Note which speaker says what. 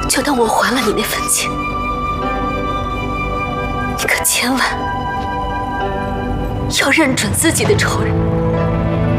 Speaker 1: 就当我还了你那份情。你可千万要认准自己的仇人。